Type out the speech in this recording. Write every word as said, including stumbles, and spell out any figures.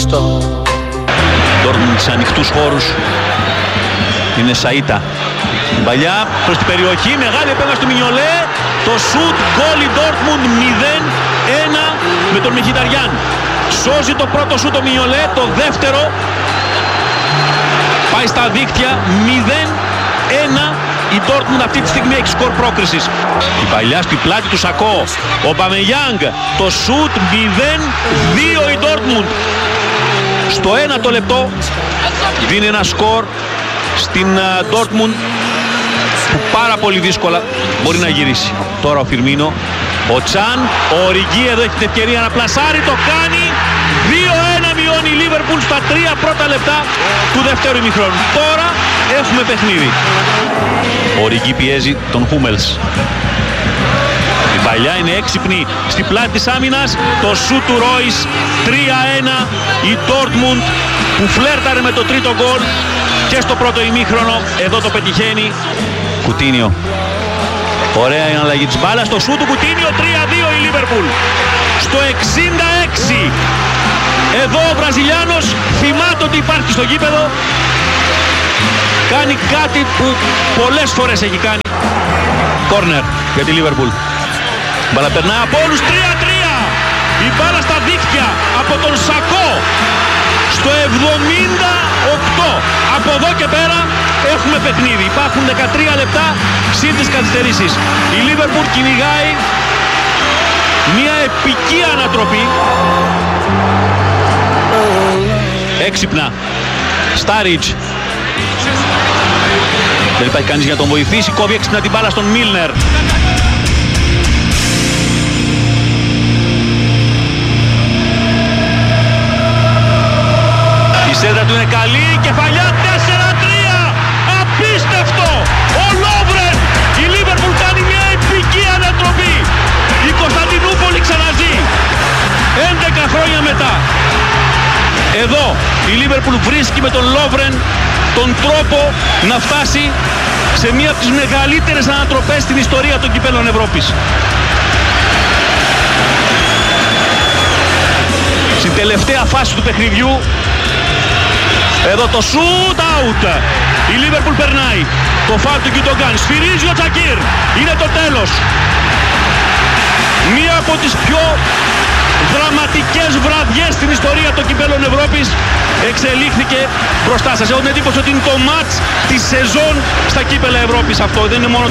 Dortmund σε ανοιχτούς χώρους. Είναι Σαΐτα. Παλιά προς την περιοχή, μεγάλη επέμβαση του Μινιολέ. Το σουτ, γκολ η Dortmund μηδέν ένα με τον Μιχιταριάν. Σώζει το πρώτο σουτ το Μινιολέ, το δεύτερο πάει στα δίκτυα. Μηδέν ένα η Dortmund αυτή τη στιγμή έχει σκορ πρόκρισης. Η παλιά στη πλάτη του Σακό. Ο Μπαμεγιάνγκ, το σουτ μηδέν δύο η Dortmund. Στο ένα το λεπτό δίνει ένα σκορ στην uh, Dortmund που πάρα πολύ δύσκολα μπορεί να γυρίσει. Τώρα ο Φιρμίνο, ο Τσάν, ο Οριγκί εδώ έχει την ευκαιρία να πλασάρει, το κάνει. δύο ένα μειώνει η Liverpool στα τρία πρώτα λεπτά του δεύτερου ημιχρόνου. Τώρα έχουμε παιχνίδι. Ο Οριγκί πιέζει τον Χούμελς. Η παλιά είναι έξυπνη στη πλάτη της άμυνας. Το σούτ του Ρόις, τρία ένα. Η Dortmund που φλέρταρε με το τρίτο γκολ και στο πρώτο ημίχρονο εδώ το πετυχαίνει. Κουτίνιο. Ωραία η αναλλαγή της μπάλας. Στο σούτ του Κουτίνιο, τρία δύο η Liverpool. Στο εξήντα έξι. Εδώ ο Βραζιλιάνος θυμάται ότι υπάρχει στο γήπεδο. Κάνει κάτι που πολλές φορές έχει κάνει. Κόρνερ για τη Liverpool. Μπάλα περνά από όλους, τρία τρία. Η μπάλα στα δίχτυα από τον Σακό. Στο εβδομήντα οκτώ. Από εδώ και πέρα έχουμε παιχνίδι. Υπάρχουν δεκατρία λεπτά συν τις καθυστερήσεις. Η Liverpool κυνηγάει μια επική ανατροπή. Έξυπνα. Στάριτζ. Δεν υπάρχει κανείς για να τον βοηθήσει. Κόβει έξυπνα την μπάλα στον Μίλνερ. Η σέντρα του είναι καλή. Κεφαλιά τέσσερα τρία. Απίστευτο. Ο Λόβρεν. Η Λίβερπουλ κάνει μια επική ανατροπή. Η Κωνσταντινούπολη ξαναζεί. έντεκα χρόνια μετά. Εδώ η Λίβερπουλ βρίσκει με τον Λόβρεν τον τρόπο να φτάσει σε μία από τις μεγαλύτερες ανατροπές στην ιστορία των κυπέλλων Ευρώπης. Στην τελευταία φάση του παιχνιδιού, εδώ το shoot out. Η Liverpool περνάει. Το φάουλ του Γκιντογκάν. Σφυρίζει ο Τσακίρ. Είναι το τέλος. Μία από τις πιο δραματικές βραδιές στην ιστορία των κυπέλλων Ευρώπης εξελίχθηκε μπροστά σας. Έχω την εντύπωση ότι είναι το μάτς της σεζόν στα κύπελλα Ευρώπης αυτό. Δεν είναι μόνο